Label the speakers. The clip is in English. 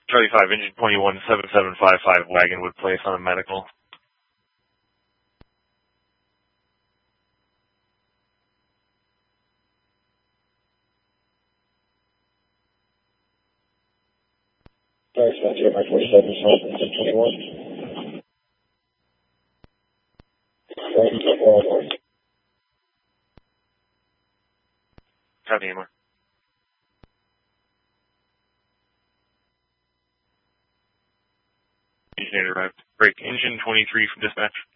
Speaker 1: Charlie 5, engine 21, 7755 Wagonwood Place on a medical.
Speaker 2: Sorry, Spencer, my 47 is home, 21.
Speaker 1: Copy, Amar. Engineer arrived. Break engine 23 from dispatch.